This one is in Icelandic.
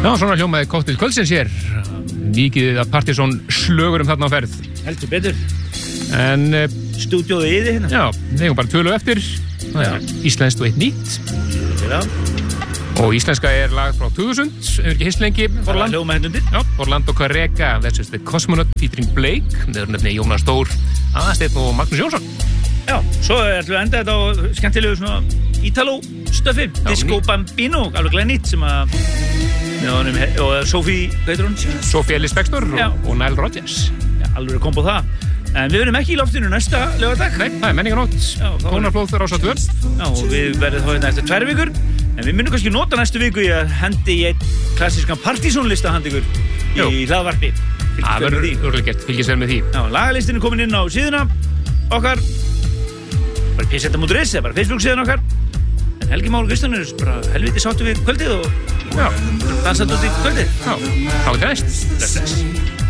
Já, svona hljómaði Cocktail kvöldsins hér. Mikið að Partiðsson slögurum þarna á ferð. Heldur betur. En stúdíóið í þið hérna. Já, við eigum bara tölu eftir. Það er íslenskt og eitt nýtt. Já. Og íslenska er lag frá 2000, ekki hist lengi. Orlando. Hljóma hérna undir. Já, Orlando Carrega, This is the Cosmonaut featuring Blake. Það er nefnilega Jónas Þór, Aðalsteinn og Magnús Jónsson. Já, svo ætlum við að enda þetta á skemmtilegu svona Ítalo-stöfi. Disco Bambino, alveg glænýtt sem að og Sophie, hvað heitir hún? Sophie Ellis Bextor og Nile Rodgers. Já, alveg kombo það. En við verðum ekki í loftinu næsta laugardag. Nei, það er menninganótt. Tónarflóð Rás 2. Já, og við verðum þá hérna eftir 2 vikur. En við munum kannski nota næstu viku í að hendi í einn klassískan Partiðsson-lista handa ykkur í hlaðvarpi. Það verður örgulega gert, fylgjast vel með því. Já, lagalistin er komin inn á síðuna okkar. Bara pseta.is eða bara Facebook síðan okkar. En Helgi Már Kristján er bara helviti sáttu við kvöldið og dansað út í kvöldið. Já, þá er það næst.